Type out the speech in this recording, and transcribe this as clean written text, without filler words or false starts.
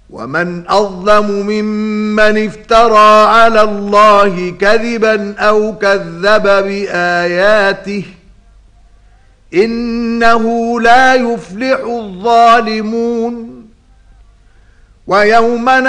ومن أظلم ممن افترى على الله كذبا أو كذب بآياته إنه لا يفلح الظالمون. ويوم